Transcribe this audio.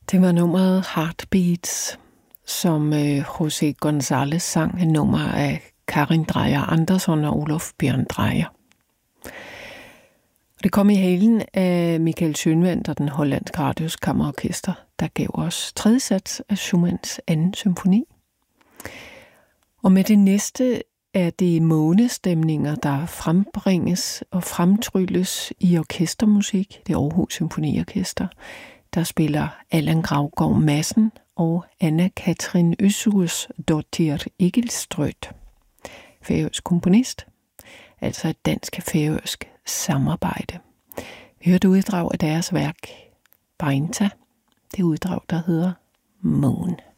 Det var nummeret Heartbeats, som José González sang, en nummer af Karin Dreyer Andersson og Olof Bjørn Dreyer. Det kom i halen af Michael Schönwandt og den hollandske Radios Kammerorkester, der gav os tredje sats af Schumanns anden symfoni. Og med det næste er det månestemninger, der frembringes og fremtrylles i orkestermusik. Det er Aarhus Symfoniorkester, der spiller Allan Gravgaard Madsen og Anna-Katrin Øssursdottir Egilstrøt. Færøsk komponist, altså et dansk-færøsk samarbejde. Vi hørte uddrag af deres værk Beinta, det uddrag, der hedder Moon.